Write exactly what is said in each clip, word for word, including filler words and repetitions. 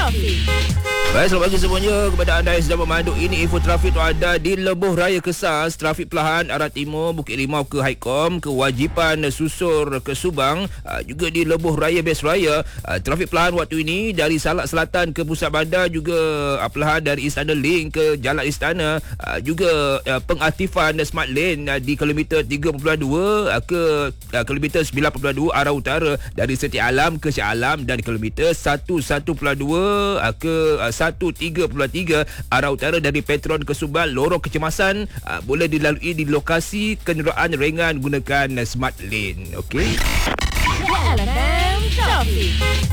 Trafik. Baik, selamat pagi semuanya kepada anda yang sedang memandu. Ini info trafik tu ada di Lebuh Raya Kesas. Trafik perlahan arah timur Bukit Rimau ke Haikom, kewajipan susur ke Subang. Aa, juga di Lebuh Raya Bes Raya, aa, trafik perlahan waktu ini dari Salak Selatan ke Pusat Bandar. Juga aa, perlahan dari Istana Link ke Jalan Istana. Aa, juga aa, pengaktifan Smart Lane aa, di kilometer tiga perpuluhan dua aa, ke aa, kilometer sembilan perpuluhan dua arah utara dari Setia Alam ke Shah Alam, dan kilometer seratus satu perpuluhan dua aa, ke aa, seratus tiga perpuluhan tiga arah utara dari Petron ke Subang. Lorong kecemasan aa, boleh dilalui di lokasi kenderaan ringan gunakan aa, Smart Lane. Okey. L F M Trafik.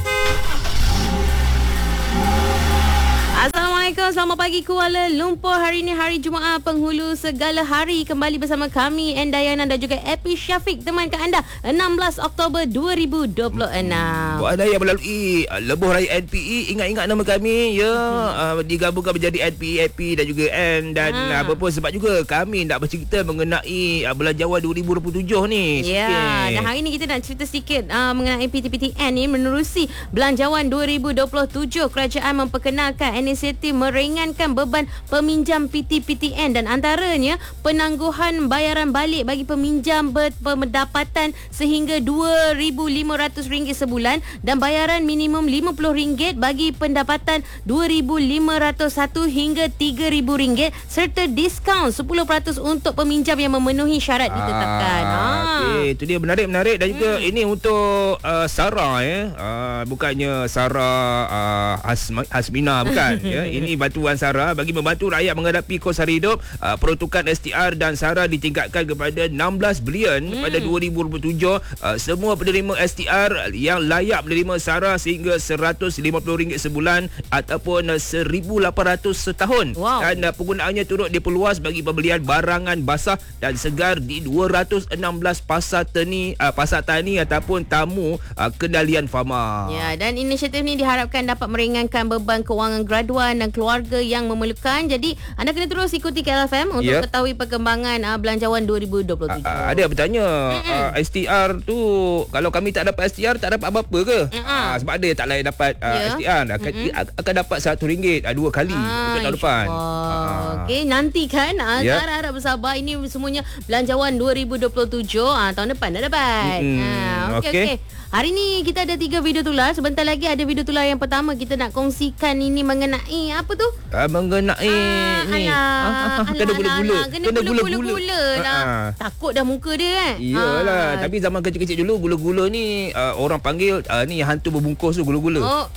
Assalamualaikum, selamat pagi Kuala Lumpur. Hari ini hari Jumaat penghulu segala hari. Kembali bersama kami Endayana dan juga Epi Syafiq temankan anda enam belas Oktober dua ribu dua puluh enam. Buat anda yang melalui uh, Lebuh Raya N P E, ingat-ingat nama kami ya, hmm. uh, digabungkan menjadi N P E, Epi dan juga N. Dan ha. apa pun sebab juga kami nak bercerita mengenai uh, Belanjawan dua ribu dua puluh tujuh ni. Ya, okay. Dan hari ini kita nak cerita sikit uh, mengenai P T P T N ni. Menerusi Belanjawan dua ribu dua puluh tujuh, kerajaan memperkenalkan inisiatif meringankan beban peminjam P T P T N, dan antaranya penangguhan bayaran balik bagi peminjam berpendapatan sehingga dua ribu lima ratus ringgit sebulan, dan bayaran minimum lima puluh ringgit bagi pendapatan dua ribu lima ratus satu hingga tiga ribu ringgit, serta diskaun sepuluh peratus untuk peminjam yang memenuhi syarat ditetapkan. Ah, ha. Okey, itu dia menarik-menarik. Dan juga hmm. ini untuk uh, Sarah ya. Uh, bukannya Sarah uh, Hasma, Hasmina bukan ya. Ini bantuan Sarah bagi membantu rakyat menghadapi kos hari hidup. Uh, peruntukan S T R dan Sarah ditingkatkan kepada enam belas bilion hmm. pada dua ribu dua puluh tujuh. Uh, semua penerima S T R yang layak menerima Sarah sehingga seratus lima puluh ringgit sebulan ataupun uh, seribu lapan ratus setahun. Wow. Dan uh, penggunaannya turut diperluas bagi pembelian barangan basah dan segar di dua ratus enam belas pasar tani, uh, pasar tani ataupun tamu uh, kendalian fama. Ya, dan inisiatif ini diharapkan dapat meringankan beban kewangan graduan dan keluarga yang memerlukan. Jadi anda kena terus ikuti K L F M untuk yep. ketahui perkembangan uh, Belanjawan dua ribu dua puluh tujuh. Uh, ada bertanya uh, S T R tu, kalau kami tak dapat S T R tak dapat apa-apa ke? Uh, sebab ada tak layak dapat uh, yeah. S T R akan, mm-hmm. akan dapat seratus ringgit uh, dua kali uh, untuk tahun depan. Uh. Okey, nantikan uh, yep. harap bersabar. Ini semuanya Belanjawan dua ribu dua puluh tujuh, uh, tahun depan dah dapat. Mm-hmm. Uh, okey okey. Okay. Hari ni kita ada tiga video tular. Sebentar lagi ada video tular yang pertama. Kita nak kongsikan ini mengenai apa tu? Uh, mengenai ah, ni. Alah, ah, ah, alah, kena gula-gula. Kena gula-gula lah. Ah. Takut dah muka dia kan? Iyalah. Ah. Tapi zaman kecil-kecil dulu gula-gula ni uh, orang panggil uh, ni hantu berbungkus tu gula-gula. Oh,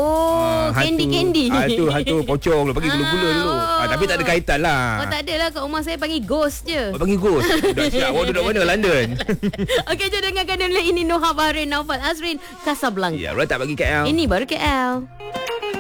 oh, candy-candy. Ah, hantu, hantu pocong panggil gula-gula dulu. Ah, tapi tak ada kaitan lah. Oh, tak ada lah. Kat rumah saya panggil ghost je. Oh, panggil ghost. Dah siap. Awak duduk mana? London. Okey, jom dengarkan dulu ini Noha Bahrain, Naufal Azrin, Casablanca. Ya, right tak bagi K L. Ini baru K L.